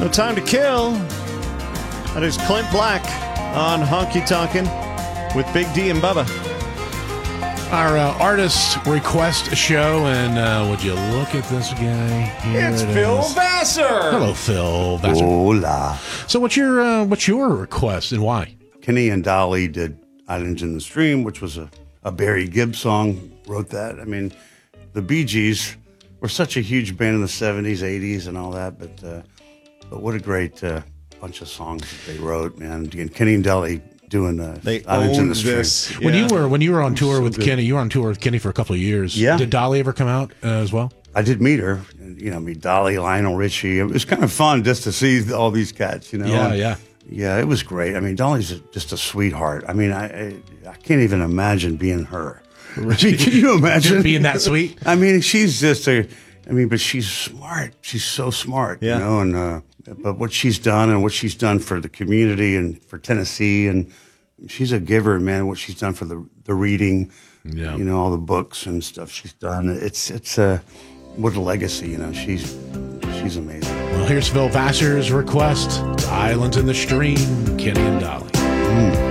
No Time to Kill. That is Clint Black on Honky Tonkin' with Big D and Bubba. Our artist request show, and would you look at this guy? Here It's Phil Vassar. Hello, Phil Vassar. Hola. So what's your request and why? Kenny and Dolly did Islands in the Stream, which was a Barry Gibb song, wrote that. I mean, the Bee Gees were such a huge band in the 70s, 80s, and all that, but what a great bunch of songs that they wrote, man. And Kenny and Dolly doing They Islands in owned the Stream. this. When Yeah. you were on tour with Kenny, you were on tour with Kenny for a couple of years. Yeah. Did Dolly ever come out as well? I did meet her, meet Dolly, Lionel Richie. It was kind of fun just to see all these cats, Yeah. Yeah, it was great. I mean, Dolly's just a sweetheart. I mean, I can't even imagine being her. I mean, can you imagine? Just being that sweet? I mean, she's just but she's smart. She's so smart, Yeah. and but what she's done and what she's done for the community and for Tennessee, and she's a giver, man. What she's done for the reading, Yeah. all the books and stuff she's done. It's what a legacy, She's amazing. Well, here's Phil Vassar's request: Islands in the Stream, Kenny and Dolly.